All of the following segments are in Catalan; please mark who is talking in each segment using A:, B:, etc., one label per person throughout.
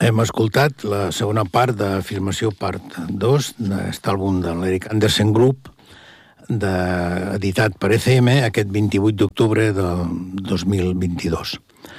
A: Hem escoltat la segona part de Filmació part 2 d'aquest àlbum de l'Eric Andersen Group, editat per ECM aquest 28 d'octubre del 2022.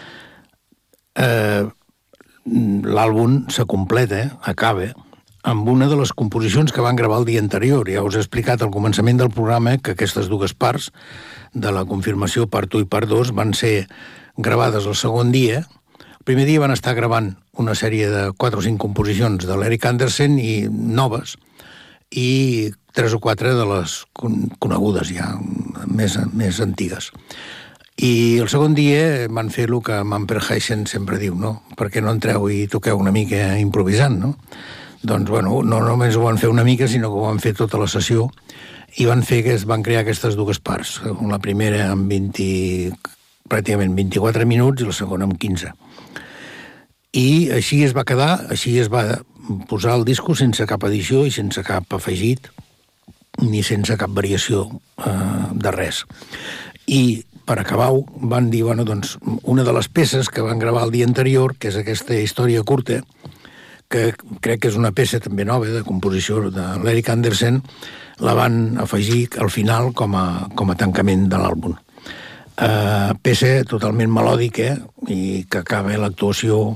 A: L'àlbum se completa, acaba, amb una de les composicions que van gravar el dia anterior. Ja us he explicat al començament del programa que aquestes dues parts de la confirmació part 1 i part 2 van ser gravades el segon dia. El primer dia van estar gravant una sèrie de 4 o 5 composicions de l'Eric Andersen i noves, i 3 o 4 de les conegudes ja, més antigues. I el segon dia van fer el que Mamper Haysen sempre diu, no? Per què no entreu i toqueu una mica improvisant, no? Doncs, bueno, no només ho van fer una mica, sinó que ho van fer tota la sessió, i van crear aquestes dues parts. La primera amb pràcticament 24 minuts i la segona amb 15. I així es va quedar, així es va posar el disco sense cap edició i sense cap afegit, ni sense cap variació de res. I per acabar-ho van dir, bueno, doncs, una de les peces que van gravar el dia anterior, que és aquesta història curta, que crec que és una peça també nova de composició de l'Eric Andersen, la van afegir al final com a tancament de l'àlbum. Peça totalment melòdica i que acaba l'actuació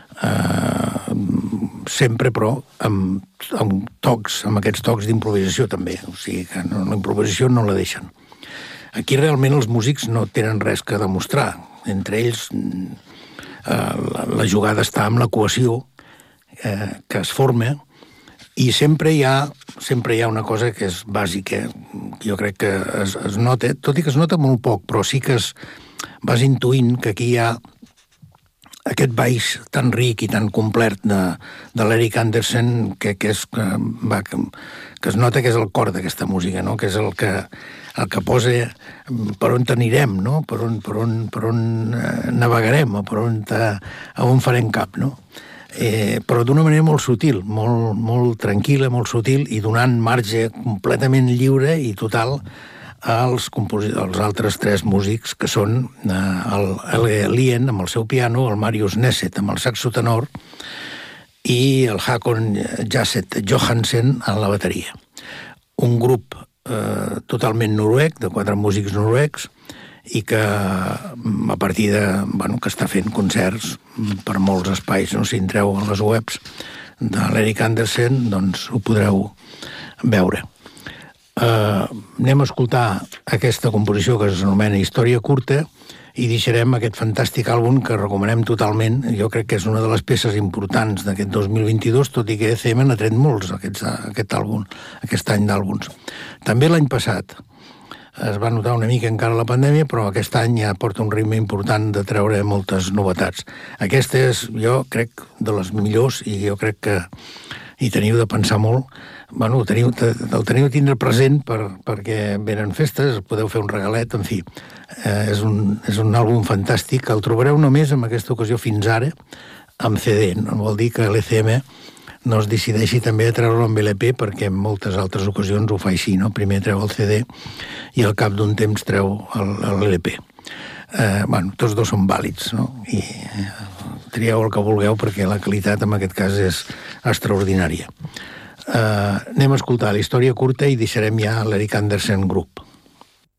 A: sempre, però amb aquests tocs d'improvisació també, o sigui que la improvisació no la deixen. Aquí realment els músics no tenen res que demostrar. Entre ells la jugada està amb la cohesió que es forma, i sempre hi ha una cosa que és bàsica. Jo crec que es nota, tot i que es nota molt poc, però sí que vas intuint que aquí hi ha aquest baix tan ric i tan complet de l'Eric Andersen que es nota que és el cor d'aquesta música, no? Que és el que posa per on anirem, no? Per on navegarem, o a on farem cap, no? Però d'una manera molt sutil, molt tranquil·la, molt sutil, i donant marge completament lliure i total als altres 3 músics, que són el Lien amb el seu piano, el Marius Neset amb el saxo tenor i el Hakon Jasset Johansen a la bateria. Un grup totalment noruec, de 4 músics noruecs, i que a partir de, que està fent concerts per molts espais, no? Si entreu a les webs de l'Eric Andersen, doncs ho podreu veure. Anem a escoltar aquesta composició que s'anomena Història curta i deixarem aquest fantàstic àlbum que recomanem totalment. Jo crec que és una de les peces importants d'aquest 2022, tot i que ECM n'ha tret molts aquest any d'àlbums. També l'any passat es va notar una mica encara la pandèmia, però aquest any ja porta un ritme important de treure moltes novetats. Aquesta és, jo crec, de les millors, i jo crec que hi teniu de pensar molt. El teniu a tindre present perquè venen festes, podeu fer un regalet, en fi. És un àlbum fantàstic, el trobareu només en aquesta ocasió fins ara amb CD. No vol dir que l'ECM no es decideixi també a treure-lo amb LP, perquè en moltes altres ocasions ho fa així, no? Primer treu el CD i al cap d'un temps treu l'LP. Tots dos són vàlids, no? I trieu el que vulgueu perquè la qualitat en aquest cas és extraordinària. Anem a escoltar la història curta i deixarem ja l'Eric Andersen Group.